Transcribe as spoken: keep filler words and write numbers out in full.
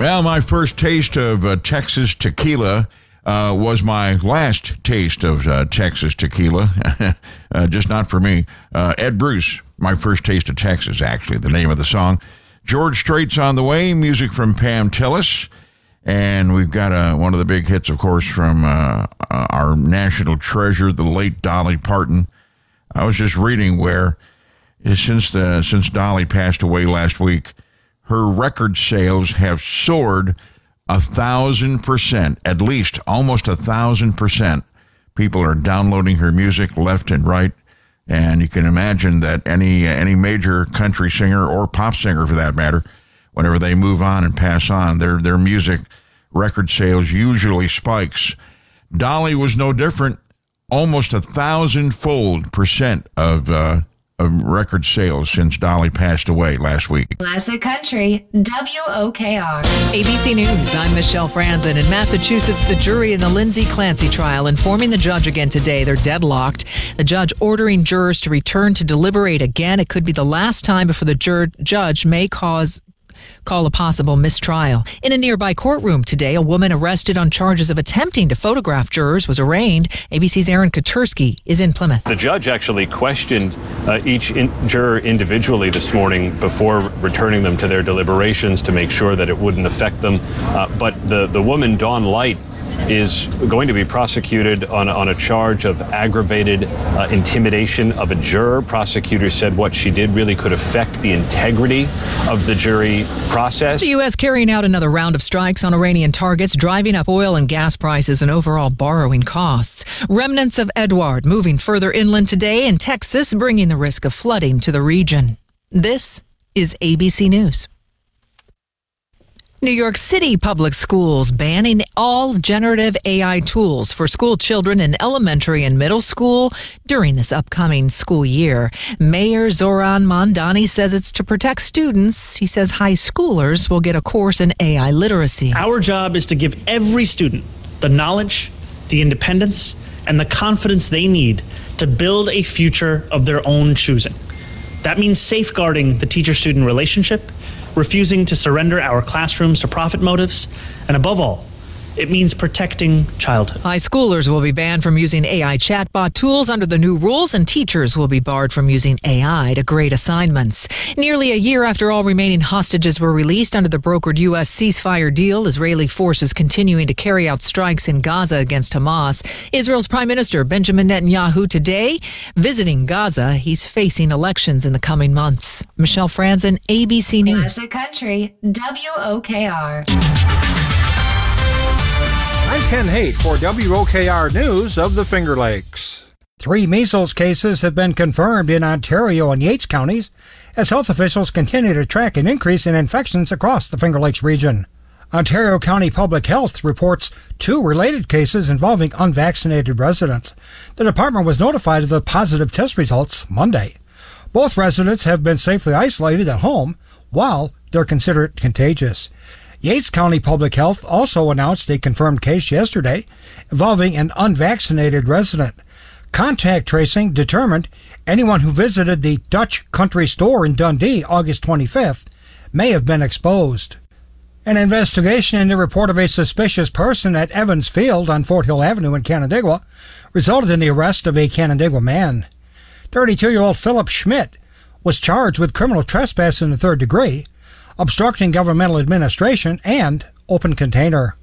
Well, my first taste of uh, Texas tequila uh, was my last taste of uh, Texas tequila. uh, just not for me. Uh, Ed Bruce, my first taste of Texas, actually, the name of the song. George Strait's on the way, music from Pam Tillis. And we've got uh, one of the big hits, of course, from uh, uh, our national treasure, the late Dolly Parton. I was just reading where, since the since Dolly passed away last week, her record sales have soared a thousand percent, at least almost a thousand percent. People are downloading her music left and right, and you can imagine that any any major country singer or pop singer, for that matter, whenever they move on and pass on, their their music record sales usually spikes. Dolly was no different. Almost a thousand-fold percent of, uh, of record sales since Dolly passed away last week. Classic Country, W O K R. A B C News, I'm Michelle Franzen. In Massachusetts, the jury in the Lindsay Clancy trial informing the judge again today they're deadlocked. The judge ordering jurors to return to deliberate again. It could be the last time before the jur- judge may cause call a possible mistrial. In a nearby courtroom today, a woman arrested on charges of attempting to photograph jurors was arraigned. A B C's Aaron Katursky is in Plymouth. The judge actually questioned uh, each in- juror individually this morning before returning them to their deliberations to make sure that it wouldn't affect them. Uh, but the, the woman, Dawn Light, is going to be prosecuted on, on a charge of aggravated uh, intimidation of a juror. Prosecutors said what she did really could affect the integrity of the jury process. The U S carrying out another round of strikes on Iranian targets, driving up oil and gas prices and overall borrowing costs. Remnants of Edward moving further inland today, in Texas, bringing the risk of flooding to the region. This is A B C News. New York City public schools banning all generative A I tools for school children in elementary and middle school during this upcoming school year. Mayor Zoran Mondani says it's to protect students. He says high schoolers will get a course in A I literacy. Our job is to give every student the knowledge, the independence, and the confidence they need to build a future of their own choosing. That means safeguarding the teacher-student relationship, refusing to surrender our classrooms to profit motives, and above all, it means protecting childhood. High schoolers will be banned from using A I chatbot tools under the new rules, and teachers will be barred from using A I to grade assignments. Nearly a year after all remaining hostages were released under the brokered U S ceasefire deal, Israeli forces continuing to carry out strikes in Gaza against Hamas. Israel's Prime Minister Benjamin Netanyahu today visiting Gaza. He's facing elections in the coming months. Michelle Franzen, A B C News. Classic Country, W O K R. I'm Ken Haight for W O K R News of the Finger Lakes. Three measles cases have been confirmed in Ontario and Yates counties as health officials continue to track an increase in infections across the Finger Lakes region. Ontario County Public Health reports two related cases involving unvaccinated residents. The department was notified of the positive test results Monday. Both residents have been safely isolated at home while they're considered contagious. Yates County Public Health also announced a confirmed case yesterday involving an unvaccinated resident. Contact tracing determined anyone who visited the Dutch Country Store in Dundee August twenty-fifth may have been exposed. An investigation into the report of a suspicious person at Evans Field on Fort Hill Avenue in Canandaigua resulted in the arrest of a Canandaigua man. thirty-two-year-old Philip Schmidt was charged with criminal trespass in the third degree, obstructing governmental administration, and open container.